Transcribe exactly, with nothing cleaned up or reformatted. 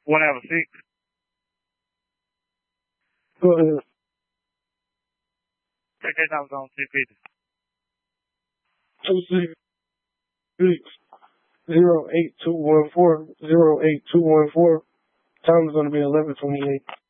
One out of six. Go ahead. Check that number on two fifty. Two six six zero eight two one four zero eight two one four. Time is going to be eleven twenty eight.